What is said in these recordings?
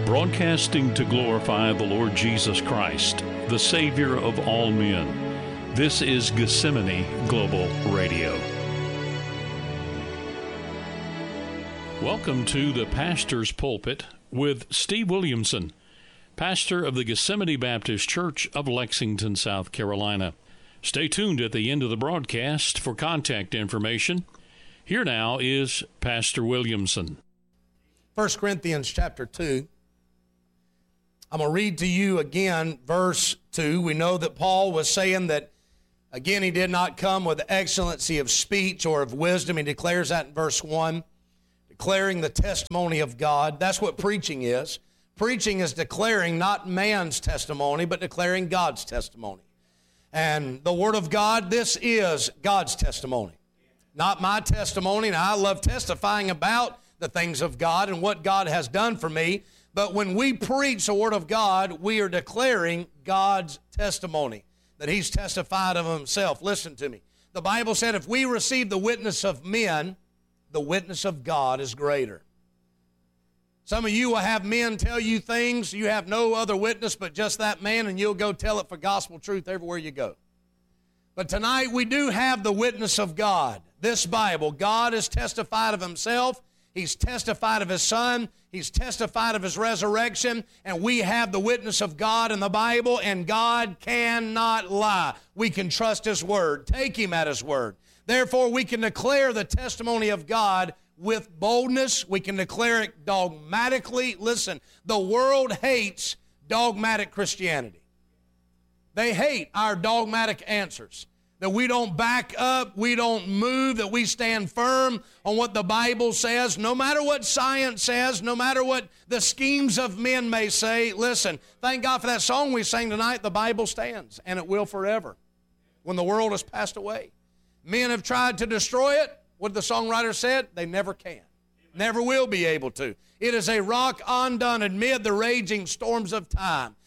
Broadcasting to glorify the Lord Jesus Christ, the Savior of all men. This is Gethsemane Global Radio. Welcome to the Pastor's Pulpit with Steve Williamson, pastor of the Gethsemane Baptist Church of Lexington, South Carolina. Stay tuned at the end of the broadcast for contact information. Here now is Pastor Williamson. 1 Corinthians chapter 2. I'm going to read to you again verse 2. We know that Paul was saying that, again, he did not come with excellency of speech or of wisdom. He declares that in verse 1, declaring the testimony of God. That's what preaching is. Preaching is declaring not man's testimony, but declaring God's testimony. And the Word of God, this is God's testimony, not my testimony. Now, I love testifying about the things of God and what God has done for me. But when we preach the Word of God, we are declaring God's testimony, that He's testified of Himself. Listen to me. The Bible said if we receive the witness of men, the witness of God is greater. Some of you will have men tell you things. You have no other witness but just that man, and you'll go tell it for gospel truth everywhere you go. But tonight we do have the witness of God. This Bible, God has testified of Himself. He's testified of His Son. He's testified of His resurrection. And we have the witness of God in the Bible, and God cannot lie. We can trust His Word. Take Him at His Word. Therefore, we can declare the testimony of God with boldness. We can declare it dogmatically. Listen, the world hates dogmatic Christianity. They hate our dogmatic answers. That we don't back up, we don't move, that we stand firm on what the Bible says, no matter what science says, no matter what the schemes of men may say. Listen, thank God for that song we sang tonight, The Bible Stands, and it will forever, when the world has passed away. Men have tried to destroy it. What the songwriter said, they never can, never will be able to. It is a rock undone amid the raging storms of time.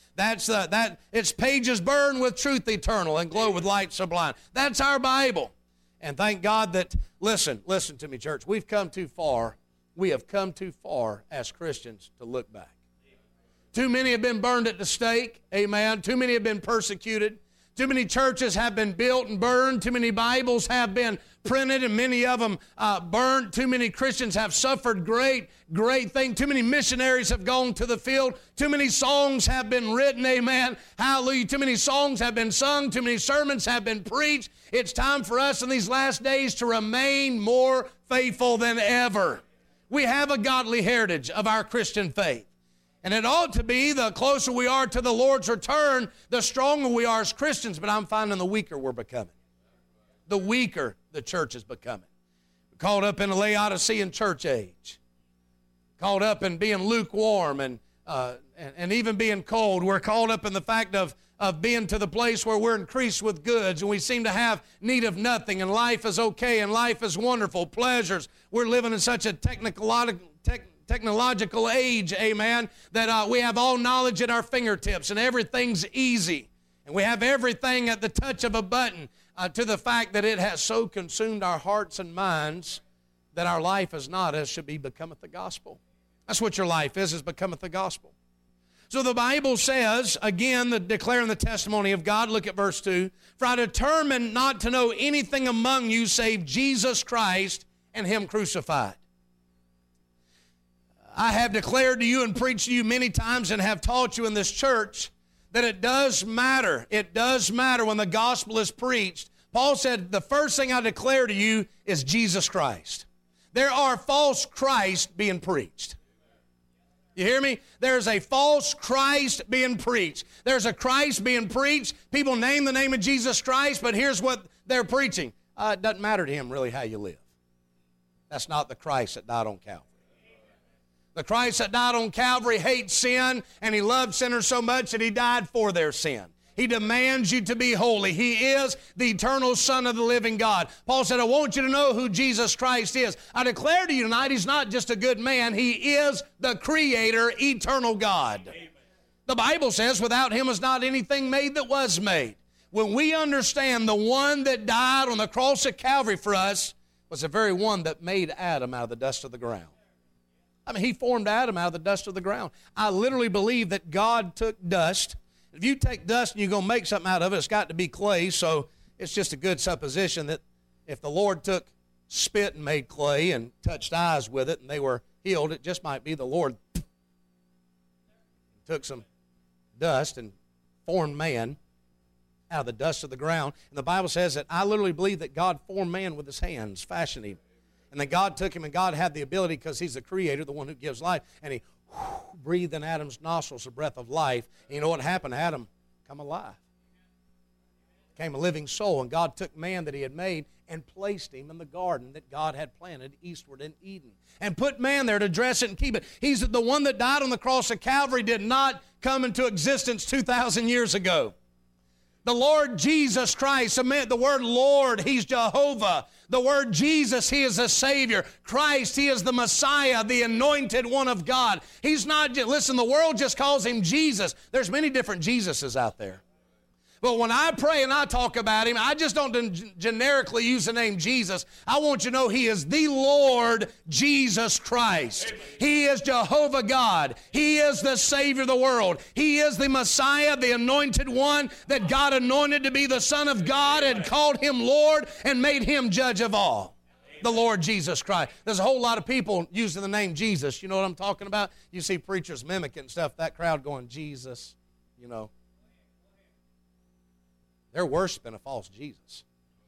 Its pages burn with truth eternal and glow with light sublime. That's our Bible. And thank God that, listen to me, church, we've come too far. We have come too far as Christians to look back. Too many have been burned at the stake, amen. Too many have been persecuted. Too many churches have been built and burned. Too many Bibles have been printed and many of them burned. Too many Christians have suffered great things. Too many missionaries have gone to the field. Too many songs have been written, amen. Hallelujah. Too many songs have been sung. Too many sermons have been preached. It's time for us in these last days to remain more faithful than ever. We have a godly heritage of our Christian faith. And it ought to be the closer we are to the Lord's return, the stronger we are as Christians. But I'm finding the weaker we're becoming. The weaker the church is becoming. We're caught up in a Laodicean church age. Caught up in being lukewarm and even being cold. We're caught up in the fact of being to the place where we're increased with goods and we seem to have need of nothing and life is okay and life is wonderful, pleasures. We're living in such a technological age, amen, that we have all knowledge at our fingertips and everything's easy. And we have everything at the touch of a button to the fact that it has so consumed our hearts and minds that our life is not as should be becometh the gospel. That's what your life is becometh the gospel. So the Bible says, again, declaring the testimony of God, look at verse 2, for I determined not to know anything among you save Jesus Christ and Him crucified. I have declared to you and preached to you many times and have taught you in this church that it does matter. It does matter when the gospel is preached. Paul said, the first thing I declare to you is Jesus Christ. There are false Christs being preached. You hear me? There's a false Christ being preached. There's a Christ being preached. People name the name of Jesus Christ, but here's what they're preaching. It doesn't matter to Him really how you live. That's not the Christ that died on Calvary. The Christ that died on Calvary hates sin, and He loved sinners so much that He died for their sin. He demands you to be holy. He is the eternal Son of the living God. Paul said, I want you to know who Jesus Christ is. I declare to you tonight, He's not just a good man. He is the Creator, eternal God. Amen. The Bible says, without Him was not anything made that was made. When we understand the one that died on the cross of Calvary for us was the very one that made Adam out of the dust of the ground. I mean, he formed Adam out of the dust of the ground. I literally believe that God took dust. If you take dust and you're going to make something out of it, it's got to be clay, so it's just a good supposition that if the Lord took spit and made clay and touched eyes with it and they were healed, it just might be the Lord took some dust and formed man out of the dust of the ground. And the Bible says that I literally believe that God formed man with his hands, fashioned him. And then God took him, and God had the ability, because he's the creator, the one who gives life, and he breathed in Adam's nostrils the breath of life. And you know what happened? Adam come alive. Became a living soul, and God took man that he had made and placed him in the garden that God had planted eastward in Eden, and put man there to dress it and keep it. He's the one that died on the cross of Calvary did not come into existence 2,000 years ago. The Lord Jesus Christ, the word Lord, he's Jehovah. The word Jesus, he is the Savior. Christ, he is the Messiah, the anointed one of God. He's not, listen, the world just calls him Jesus. There's many different Jesuses out there. But when I pray and I talk about him, I just don't generically use the name Jesus. I want you to know he is the Lord Jesus Christ. He is Jehovah God. He is the Savior of the world. He is the Messiah, the anointed one that God anointed to be the Son of God and called him Lord and made him judge of all. The Lord Jesus Christ. There's a whole lot of people using the name Jesus. You know what I'm talking about? You see preachers mimicking stuff, that crowd going, Jesus, you know. They're worshiping a false Jesus.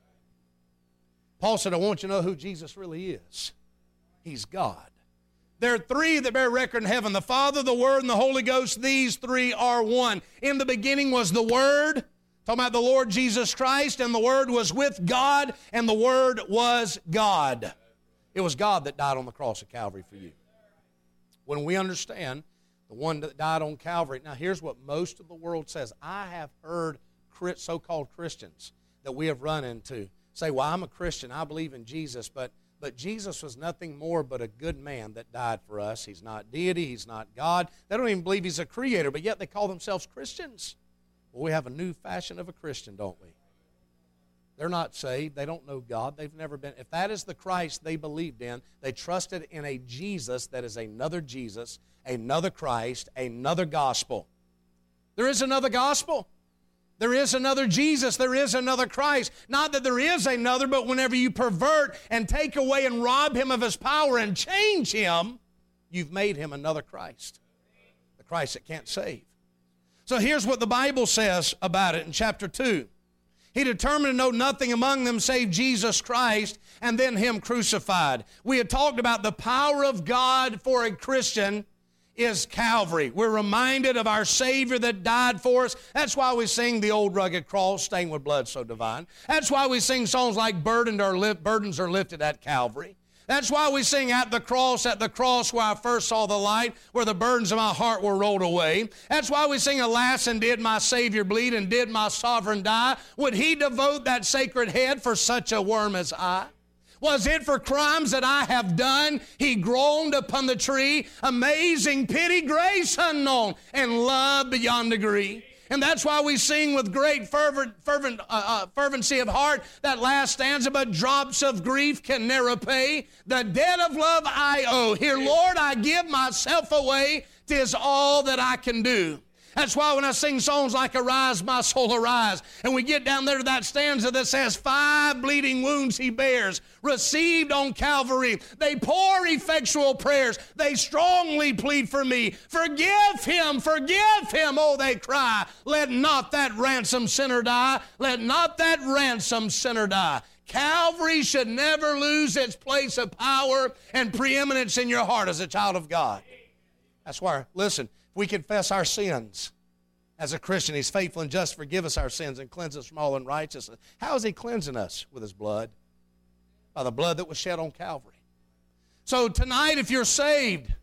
Paul said, I want you to know who Jesus really is. He's God. There are three that bear record in heaven, the Father, the Word, and the Holy Ghost. These three are one. In the beginning was the Word, talking about the Lord Jesus Christ, and the Word was with God, and the Word was God. It was God that died on the cross of Calvary for you. When we understand the one that died on Calvary, now here's what most of the world says. I have heard so-called Christians that we have run into say, well, I'm a Christian, I believe in Jesus, but Jesus was nothing more but a good man that died for us. He's not deity, he's not God. They don't even believe he's a creator, but yet they call themselves Christians. Well, we have a new fashion of a Christian, don't we? They're not saved, they don't know God, they've never been. If that is the Christ they believed in, they trusted in a Jesus that is another Jesus, another Christ, another gospel. There is another gospel. There is another Jesus. There is another Christ. Not that there is another, but whenever you pervert and take away and rob him of his power and change him, you've made him another Christ. The Christ that can't save. So here's what the Bible says about it in chapter 2. He determined to know nothing among them save Jesus Christ and then him crucified. We had talked about the power of God for a Christian is Calvary. We're reminded of our Savior that died for us. That's why we sing the old rugged cross, stained with blood so divine. That's why we sing songs like burdens are lifted at Calvary. That's why we sing at the cross where I first saw the light, where the burdens of my heart were rolled away. That's why we sing, alas, and did my Savior bleed, and did my sovereign die? Would he devote that sacred head for such a worm as I? Was it for crimes that I have done? He groaned upon the tree. Amazing pity, grace unknown, and love beyond degree. And that's why we sing with great fervency of heart that last stanza, but drops of grief can ne'er repay the debt of love I owe. Here, Lord, I give myself away. 'Tis all that I can do. That's why when I sing songs like Arise, My Soul, Arise, and we get down there to that stanza that says, 5 bleeding wounds he bears, received on Calvary. They pour effectual prayers. They strongly plead for me. Forgive him, oh, they cry. Let not that ransomed sinner die. Let not that ransomed sinner die. Calvary should never lose its place of power and preeminence in your heart as a child of God. That's why, listen, we confess our sins. As a Christian, he's faithful and just to forgive us our sins and cleanse us from all unrighteousness. How is he cleansing us? With his blood. By the blood that was shed on Calvary. So tonight, if you're saved,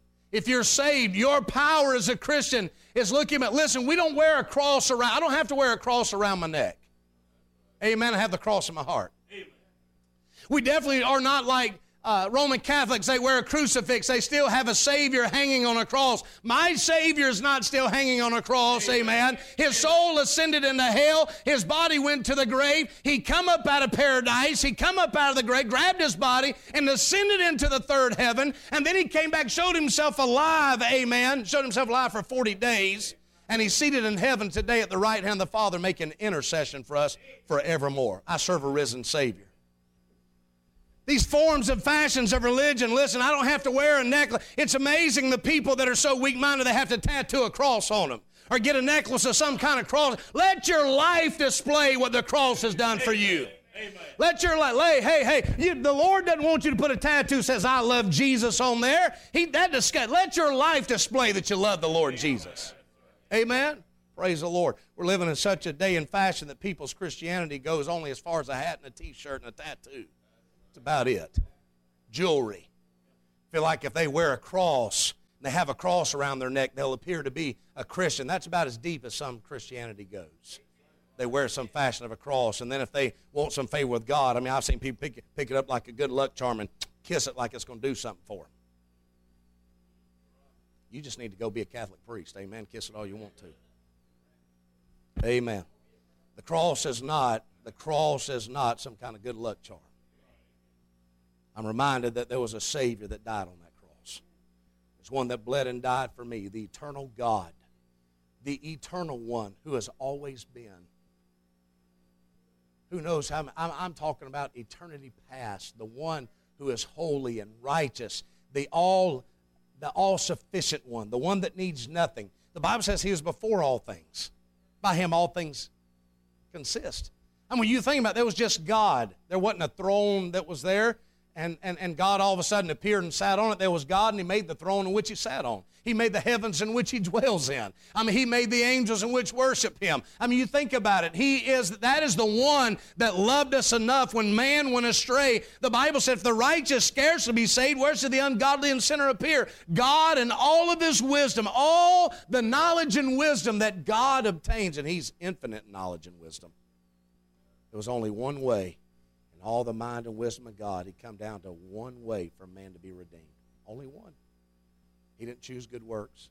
your power as a Christian is looking at, listen, we don't wear a cross around, I don't have to wear a cross around my neck. Amen, I have the cross in my heart. Amen. We definitely are not like Roman Catholics, they wear a crucifix. They still have a Savior hanging on a cross. My Savior is not still hanging on a cross, amen. His soul ascended into hell. His body went to the grave. He come up out of paradise. He come up out of the grave, grabbed his body, and ascended into the third heaven. And then he came back, showed himself alive, amen. Showed himself alive for 40 days. And he's seated in heaven today at the right hand of the Father, making intercession for us forevermore. I serve a risen Savior. These forms and fashions of religion, listen, I don't have to wear a necklace. It's amazing the people that are so weak-minded they have to tattoo a cross on them or get a necklace of some kind of cross. Let your life display what the cross has done for you. Amen. Let your life, the Lord doesn't want you to put a tattoo that says, I love Jesus on there. Let your life display that you love the Lord Jesus. Amen? Praise the Lord. We're living in such a day and fashion that people's Christianity goes only as far as a hat and a T-shirt and a tattoo. That's about it. Jewelry. Feel like if they wear a cross, and they have a cross around their neck, they'll appear to be a Christian. That's about as deep as some Christianity goes. They wear some fashion of a cross, and then if they want some favor with God, I mean, I've seen people pick it up like a good luck charm and kiss it like it's going to do something for them. You just need to go be a Catholic priest. Amen. Kiss it all you want to. Amen. The cross is not some kind of good luck charm. I'm reminded that there was a Savior that died on that cross. There's one that bled and died for me, the eternal God, the eternal one who has always been. Who knows how I'm talking about eternity past, the one who is holy and righteous, the all-sufficient one, the one that needs nothing. The Bible says he is before all things. By him all things consist. I mean, you think about it, there was just God. There wasn't a throne that was there. And God all of a sudden appeared and sat on it. There was God, and he made the throne in which he sat on. He made the heavens in which he dwells in. I mean, he made the angels in which worship him. I mean, you think about it. That is the one that loved us enough when man went astray. The Bible said, if the righteous scarcely be saved, where should the ungodly and sinner appear? God in all of his wisdom, all the knowledge and wisdom that God obtains, and he's infinite knowledge and wisdom. There was only one way. And all the mind and wisdom of God, he'd come down to one way for man to be redeemed. Only one. He didn't choose good works.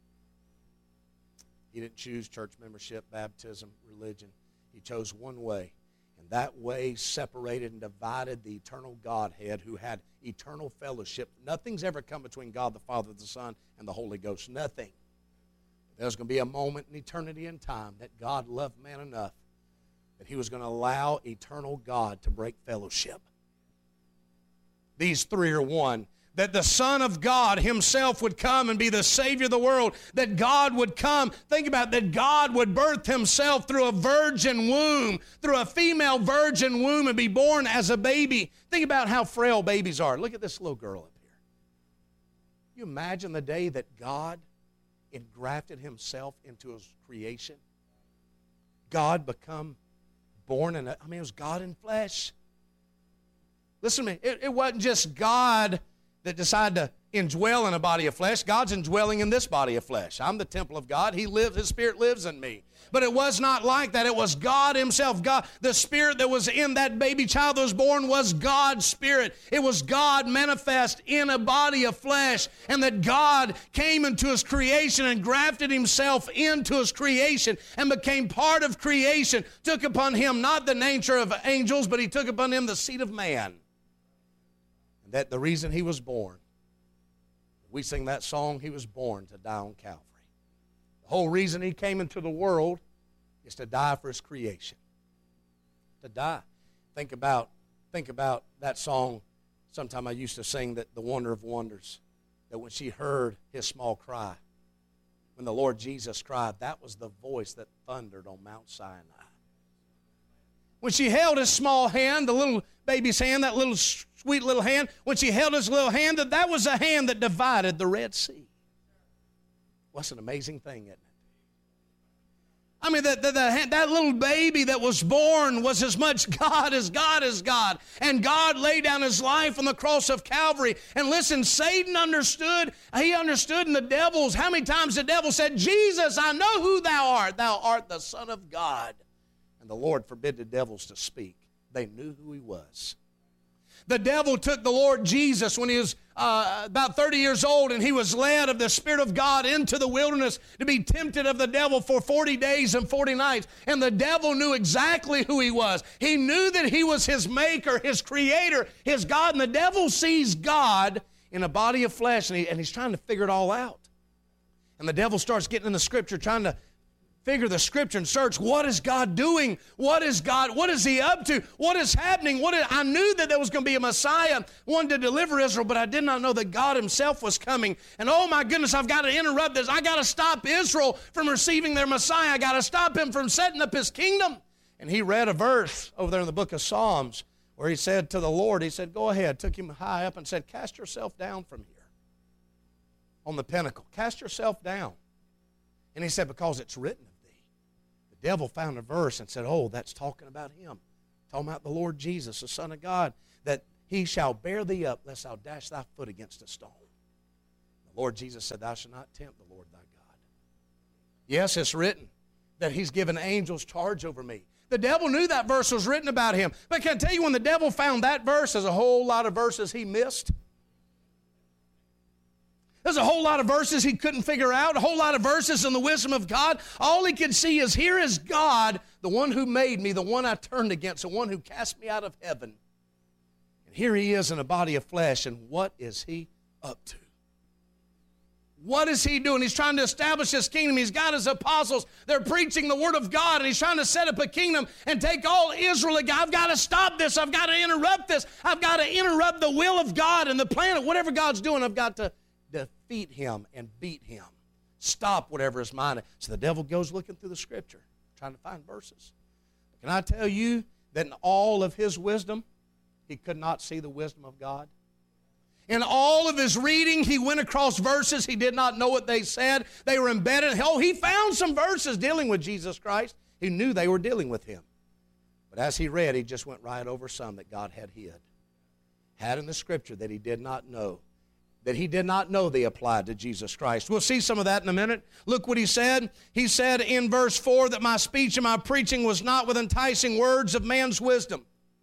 He didn't choose church membership, baptism, religion. He chose one way. And that way separated and divided the eternal Godhead who had eternal fellowship. Nothing's ever come between God the Father, the Son, and the Holy Ghost. Nothing. There's going to be a moment in eternity and time that God loved man enough that he was going to allow eternal God to break fellowship. These three are one. That the Son of God himself would come and be the Savior of the world. That God would come. Think about it, that God would birth himself through a virgin womb, through a female virgin womb, and be born as a baby. Think about how frail babies are. Look at this little girl up here. Can you imagine the day that God engrafted himself into his creation? God become born in it was God in flesh. Listen to me, it wasn't just God that decided to indwell in a body of flesh. God's indwelling in this body of flesh. I'm the temple of God. He lives, his Spirit lives in me. But it was not like that. It was God himself. God, the Spirit that was in that baby child that was born was God's Spirit. It was God manifest in a body of flesh. And that God came into his creation and grafted himself into his creation and became part of creation. Took upon him not the nature of angels, but he took upon him the seed of man. And that the reason he was born, we sing that song, he was born to die on Calvary. The whole reason he came into the world is to die for his creation. To die. Think about that song. Sometime I used to sing that the wonder of wonders. That when she heard his small cry, when the Lord Jesus cried, that was the voice that thundered on Mount Sinai. When she held his small hand, the little baby's hand, that little sweet little hand, when she held his little hand, that was the hand that divided the Red Sea. What's an amazing thing, isn't it? I mean, that little baby that was born was as much God as God is God. And God laid down his life on the cross of Calvary. And listen, Satan understood. He understood, and the devils, how many times the devil said, Jesus, I know who thou art. Thou art the Son of God. And the Lord forbid the devils to speak. They knew who he was. The devil took the Lord Jesus when he was about 30 years old, and he was led of the Spirit of God into the wilderness to be tempted of the devil for 40 days and 40 nights. And the devil knew exactly who he was. He knew that he was his maker, his creator, his God. And the devil sees God in a body of flesh, and he's trying to figure it all out. And the devil starts getting in the Scripture, trying to figure the Scripture and search, what is God doing? What is he up to? What is happening? I knew that there was going to be a Messiah, one to deliver Israel, but I did not know that God himself was coming. And oh my goodness, I've got to interrupt this. I got to stop Israel from receiving their Messiah. I got to stop him from setting up his kingdom. And he read a verse over there in the book of Psalms where he said to the Lord, he said, go ahead, took him high up and said, cast yourself down from here on the pinnacle. Cast yourself down. And he said, because it's written of thee. The devil found a verse and said, oh, that's talking about him. Talking about the Lord Jesus, the Son of God, that he shall bear thee up, lest thou dash thy foot against a stone. The Lord Jesus said, thou shalt not tempt the Lord thy God. Yes, it's written that he's given angels charge over me. The devil knew that verse was written about him. But can I tell you, when the devil found that verse, there's a whole lot of verses he missed. There's a whole lot of verses he couldn't figure out, a whole lot of verses in the wisdom of God. All he could see is, here is God, the one who made me, the one I turned against, the one who cast me out of heaven. And here he is in a body of flesh, and what is he up to? What is he doing? He's trying to establish his kingdom. He's got his apostles. They're preaching the word of God, and he's trying to set up a kingdom and take all Israel. I've got to stop this. I've got to interrupt this. I've got to interrupt the will of God and the plan of whatever God's doing. I've got to defeat him and beat him. Stop whatever is mine. So the devil goes looking through the Scripture, trying to find verses. Can I tell you that in all of his wisdom, he could not see the wisdom of God? In all of his reading, he went across verses. He did not know what they said. They were embedded. Oh, he found some verses dealing with Jesus Christ. He knew they were dealing with him. But as he read, he just went right over some that God had hid. Had in the Scripture that he did not know. That he did not know they applied to Jesus Christ. We'll see some of that in a minute. Look what he said. He said in verse 4 that my speech and my preaching was not with enticing words of man's wisdom.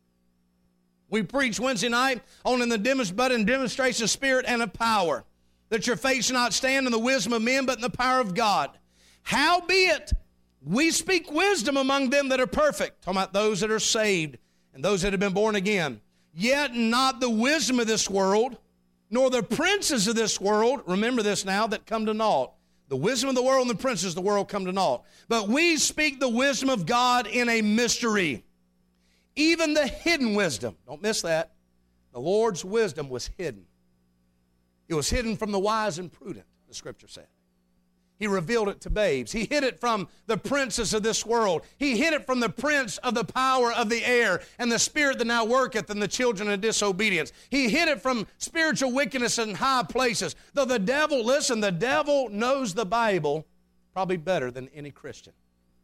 We preached Wednesday night on but in demonstration of spirit and of power, that your faith should not stand in the wisdom of men, but in the power of God. Howbeit, we speak wisdom among them that are perfect, talking about those that are saved and those that have been born again, yet not the wisdom of this world, nor the princes of this world, remember this now, that come to naught. The wisdom of the world and the princes of the world come to naught. But we speak the wisdom of God in a mystery, even the hidden wisdom. Don't miss that. The Lord's wisdom was hidden. It was hidden from the wise and prudent, the Scripture said. He revealed it to babes. He hid it from the princes of this world. He hid it from the prince of the power of the air and the spirit that now worketh in the children of disobedience. He hid it from spiritual wickedness in high places. Though the devil, listen, the devil knows the Bible probably better than any Christian.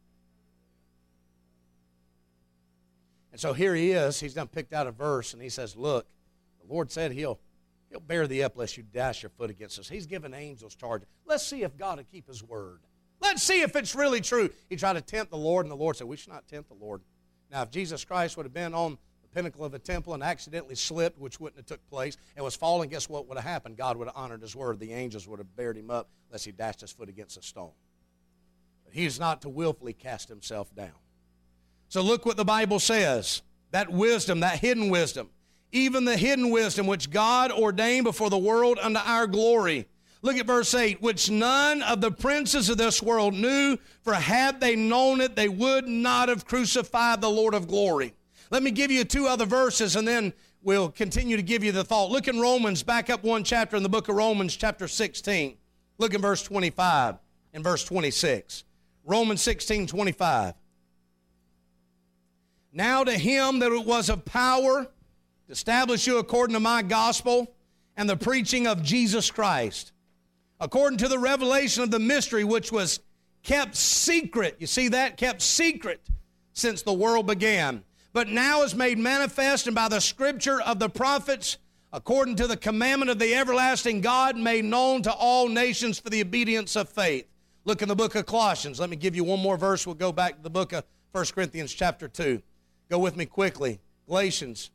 And so here he is. He's done picked out a verse, and he says, look, the Lord said he'll bear thee up lest you dash your foot against us. He's given angels charge. Let's see if God will keep his word. Let's see if it's really true. He tried to tempt the Lord, and the Lord said, we should not tempt the Lord. Now, if Jesus Christ would have been on the pinnacle of a temple and accidentally slipped, which wouldn't have took place, and was falling, guess what would have happened? God would have honored his word. The angels would have bared him up lest he dashed his foot against a stone. But he is not to willfully cast himself down. So look what the Bible says. That wisdom, that hidden wisdom, even the hidden wisdom which God ordained before the world unto our glory. Look at verse 8, which none of the princes of this world knew, for had they known it, they would not have crucified the Lord of glory. Let me give you two other verses, and then we'll continue to give you the thought. Look in Romans, back up one chapter in the book of Romans, chapter 16. Look in verse 25 and verse 26. Romans 16:25. Now to him that it was of power to establish you according to my gospel and the preaching of Jesus Christ, according to the revelation of the mystery which was kept secret. You see that? Kept secret since the world began. But now is made manifest, and by the scripture of the prophets, according to the commandment of the everlasting God, made known to all nations for the obedience of faith. Look in the book of Colossians. Let me give you one more verse. We'll go back to the book of 1 Corinthians chapter 2. Go with me quickly. Galatians,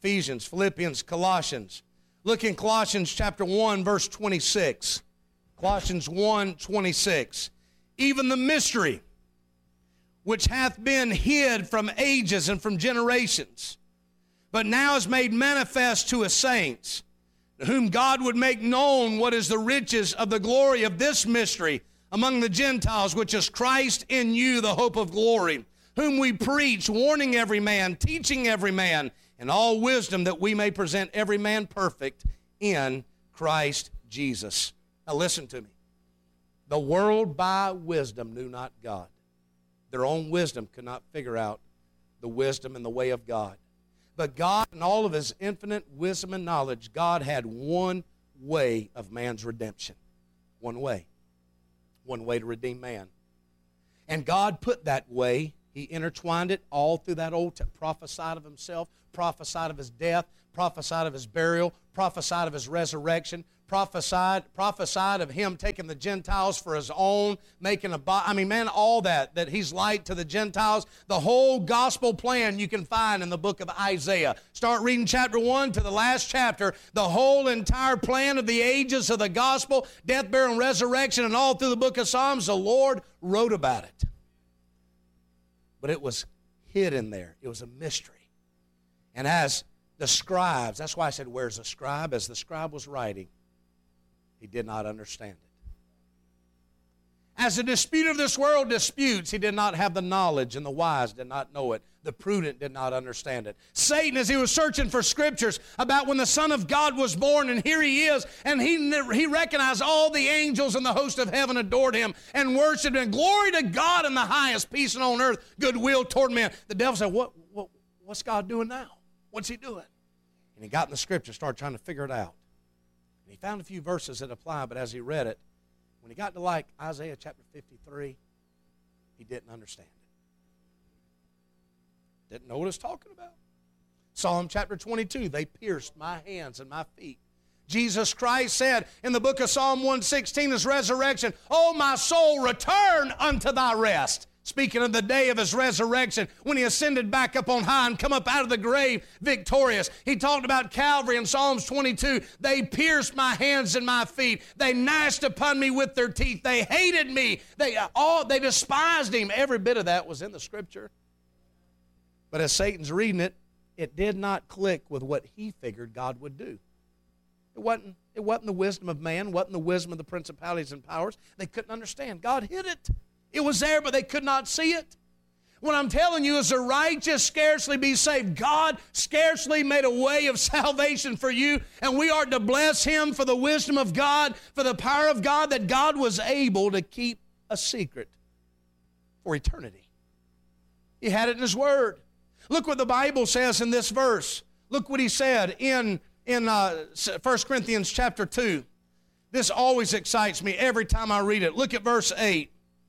Ephesians, Philippians, Colossians. Look in Colossians chapter 1, verse 26. Colossians 1, 26. Even the mystery which hath been hid from ages and from generations, but now is made manifest to his saints, to whom God would make known what is the riches of the glory of this mystery among the Gentiles, which is Christ in you, the hope of glory, whom we preach, warning every man, teaching every man, in all wisdom, that we may present every man perfect in Christ Jesus. Now listen to me. The world by wisdom knew not God. Their own wisdom could not figure out the wisdom and the way of God. But God, in all of his infinite wisdom and knowledge, God had one way of man's redemption. One way. One way to redeem man. And God put that way, he intertwined it all through that old prophesied of himself, prophesied of his death, prophesied of his burial, prophesied of his resurrection, prophesied of him taking the Gentiles for his own, making all that he's light to the Gentiles. The whole gospel plan you can find in the book of Isaiah. Start reading chapter 1 to the last chapter. The whole entire plan of the ages of the gospel, death, burial, and resurrection, and all through the book of Psalms, the Lord wrote about it. But it was hid in there. It was a mystery. And as the scribes, that's why I said, where's the scribe? As the scribe was writing, he did not understand it. As the dispute of this world disputes, he did not have the knowledge, and the wise did not know it. The prudent did not understand it. Satan, as he was searching for scriptures about when the Son of God was born, and here he is, and he recognized all the angels and the host of heaven adored him and worshiped him. Glory to God in the highest, peace on earth, goodwill toward men. The devil said, what's God doing now? What's he doing? And he got in the scripture, started trying to figure it out. And he found a few verses that apply, but as he read it, when he got to like Isaiah chapter 53, he didn't understand it. Didn't know what it's talking about. Psalm chapter 22, they pierced my hands and my feet. Jesus Christ said in the book of Psalm 116, his resurrection, "O my soul, return unto thy rest." Speaking of the day of his resurrection, when he ascended back up on high and come up out of the grave victorious. He talked about Calvary in Psalms 22. They pierced my hands and my feet. They gnashed upon me with their teeth. They hated me. They despised him. Every bit of that was in the scripture. But as Satan's reading it, it did not click with what he figured God would do. It wasn't the wisdom of man. It wasn't the wisdom of the principalities and powers. They couldn't understand. God hid it. It was there, but they could not see it. What I'm telling you is the righteous scarcely be saved. God scarcely made a way of salvation for you, and we are to bless him for the wisdom of God, for the power of God, that God was able to keep a secret for eternity. He had it in his word. Look what the Bible says in this verse. Look what he said in 1 Corinthians chapter 2. This always excites me every time I read it. Look at verse 8.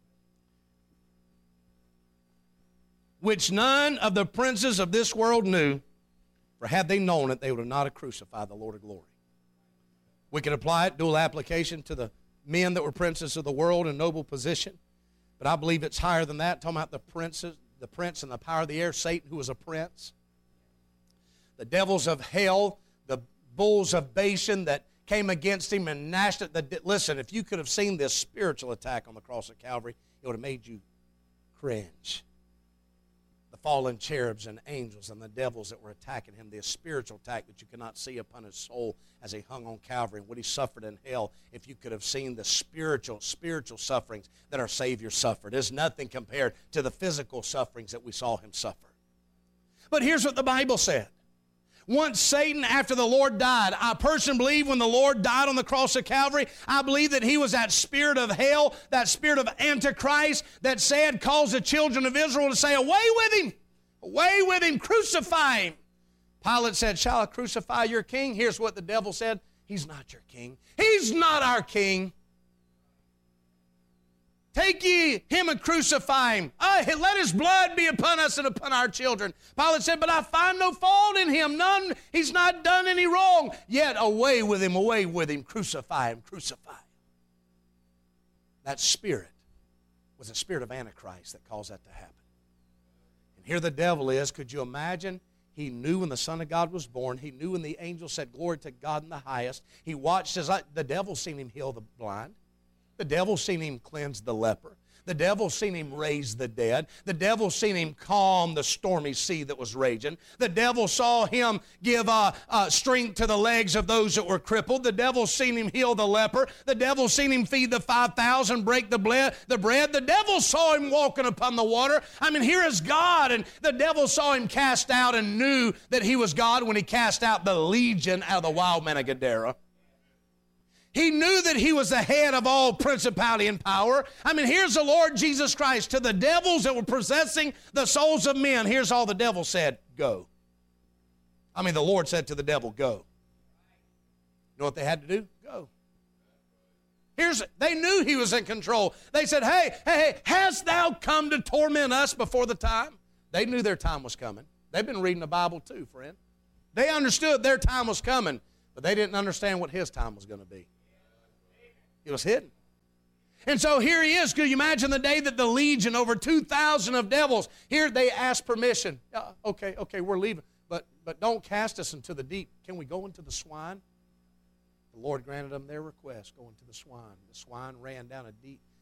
Which none of the princes of this world knew, for had they known it, they would have not have crucified the Lord of glory. We could apply it, dual application, to the men that were princes of the world in noble position, but I believe it's higher than that. Talking about the princes, the prince and the power of the air, Satan, who was a prince. The devils of hell, the bulls of Bashan that came against him and gnashed it. Listen, if you could have seen this spiritual attack on the cross of Calvary, it would have made you cringe. The fallen cherubs and angels and the devils that were attacking him, the spiritual attack that you cannot see upon his soul as he hung on Calvary and what he suffered in hell. If you could have seen the spiritual sufferings that our Savior suffered, is nothing compared to the physical sufferings that we saw him suffer. But here's what the Bible said. Once Satan, after the Lord died, I personally believe when the Lord died on the cross of Calvary, I believe that he was that spirit of hell, that spirit of Antichrist that said, caused the children of Israel to say, away with him, crucify him. Pilate said, shall I crucify your king? Here's what the devil said, he's not your king. He's not our king. Take ye him and crucify him. Let his blood be upon us and upon our children. Pilate said, but I find no fault in him. None. He's not done any wrong. Yet away with him, crucify him, crucify him. That spirit was a spirit of Antichrist that caused that to happen. And here the devil is. Could you imagine He knew when the Son of God was born. He knew when the angel said, glory to God in the highest. He watched as the devil seen him heal the blind. The devil seen him cleanse the leper. The devil seen him raise the dead. The devil seen him calm the stormy sea that was raging. The devil saw him give strength to the legs of those that were crippled. The devil seen him heal the leper. The devil seen him feed the 5,000, break the bread. The devil saw him walking upon the water. I mean, here is God, and the devil saw him cast out and knew that he was God when he cast out the legion out of the wild man of Gadara. He knew that he was the head of all principality and power. I mean, here's the Lord Jesus Christ. To the devils that were possessing the souls of men, here's all the devil said, go. I mean, the Lord said to the devil, go. You know what they had to do? Go. They knew he was in control. They said, hey, hast thou come to torment us before the time? They knew their time was coming. They've been reading the Bible too, friend. They understood their time was coming, but they didn't understand what his time was going to be. It was hidden. And so here he is. Could you imagine the day that the legion, over 2,000 of devils, here they asked permission. Okay, we're leaving. But don't cast us into the deep. Can we go into the swine? The Lord granted them their request, go into the swine. The swine ran down a deep